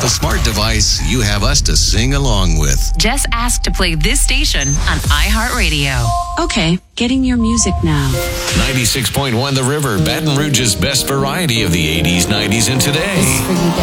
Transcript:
a smart device, you have us to sing along with. Just ask to play this station on iHeartRadio. Okay, getting your music now. 96.1 The River, Baton Rouge's best variety of the 80s, 90s, and today. This is for you,